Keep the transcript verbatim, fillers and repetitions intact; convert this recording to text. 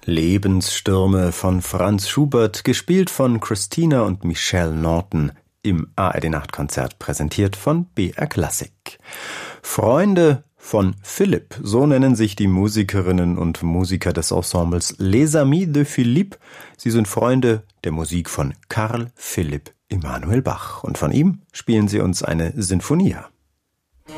Lebensstürme von Franz Schubert, gespielt von Christina und Michelle Norton im A R D-Nachtkonzert, präsentiert von B R Classic. Freunde von Philipp, so nennen sich die Musikerinnen und Musiker des Ensembles Les Amis de Philippe. Sie sind Freunde der Musik von Carl Philipp Emanuel Bach und von ihm spielen sie uns eine Sinfonia.